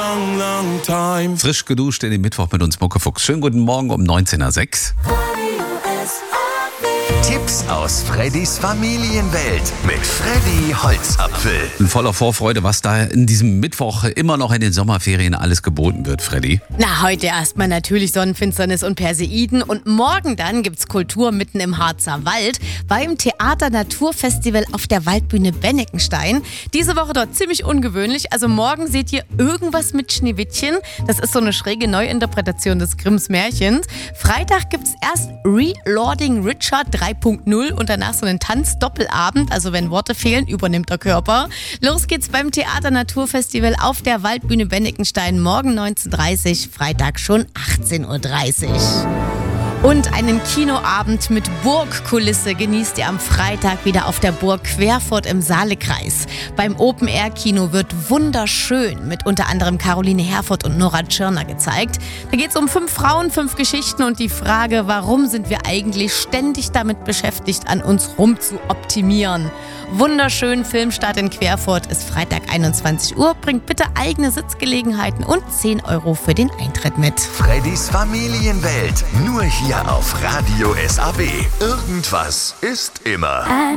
long, long time. Frisch geduscht in den Mittwoch mit uns Muckefuchs. Schönen guten Morgen um 19.06 Uhr. Tipps aus Freddys Familienwelt mit Freddy Holzapfel. In voller Vorfreude, was da in diesem Mittwoch immer noch in den Sommerferien alles geboten wird, Freddy. Na, heute erstmal natürlich Sonnenfinsternis und Perseiden und morgen dann gibt's Kultur mitten im Harzer Wald beim Theater Naturfestival auf der Waldbühne Benneckenstein. Diese Woche dort ziemlich ungewöhnlich, also morgen seht ihr irgendwas mit Schneewittchen. Das ist so eine schräge Neuinterpretation des Grimms Märchens. Freitag gibt's erst Relording Richard 3.0 und danach so einen Tanz-Doppelabend, also wenn Worte fehlen, übernimmt der Körper. Los geht's beim Theater Naturfestival auf der Waldbühne Benneckenstein morgen 19.30 Uhr, Freitag schon 18.30 Uhr. Und einen Kinoabend mit Burgkulisse genießt ihr am Freitag wieder auf der Burg Querfurt im Saalekreis. Beim Open-Air-Kino wird Wunderschön mit unter anderem Caroline Herfurth und Nora Tschirner gezeigt. Da geht es um 5 Frauen, 5 Geschichten und die Frage, warum sind wir eigentlich ständig damit beschäftigt, an uns rum zu optimieren. Wunderschön, Filmstart in Querfurt ist Freitag 21 Uhr. Bringt bitte eigene Sitzgelegenheiten und 10 € für den Eintritt mit. Freddys Familienwelt, nur hier auf Radio SAB. Irgendwas ist immer.